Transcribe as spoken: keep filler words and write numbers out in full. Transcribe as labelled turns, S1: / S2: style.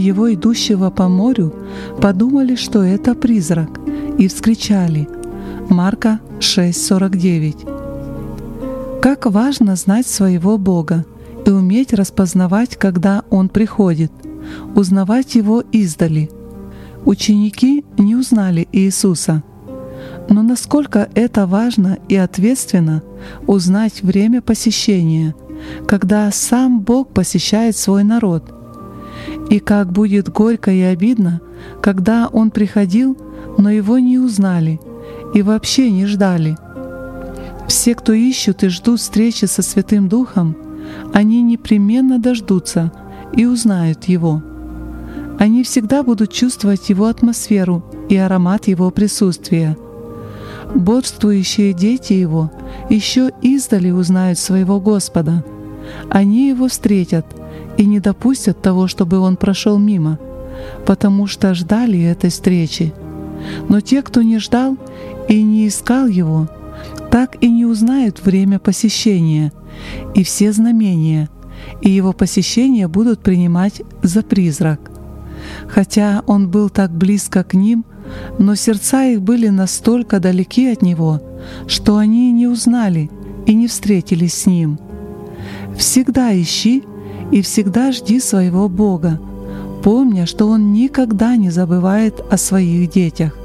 S1: его идущего по морю, подумали, что это призрак, и вскричали. Марка шесть сорок девять. Как важно знать своего Бога и уметь распознавать, когда Он приходит, узнавать Его издали. Ученики не узнали Иисуса. Но насколько это важно и ответственно узнать время посещения, когда сам Бог посещает свой народ. И как будет горько и обидно, когда Он приходил, но Его не узнали и вообще не ждали. Все, кто ищут и ждут встречи со Святым Духом, они непременно дождутся и узнают Его. Они всегда будут чувствовать Его атмосферу и аромат Его присутствия. Бодрствующие дети Его еще издали узнают своего Господа. Они Его встретят и не допустят того, чтобы Он прошел мимо, потому что ждали этой встречи. Но те, кто не ждал и не искал Его, так и не узнают время посещения и все знамения, и Его посещение будут принимать за призрак. Хотя Он был так близко к ним, но сердца их были настолько далеки от Него, что они не узнали и не встретились с Ним. Всегда ищи и всегда жди своего Бога, помня, что Он никогда не забывает о своих детях.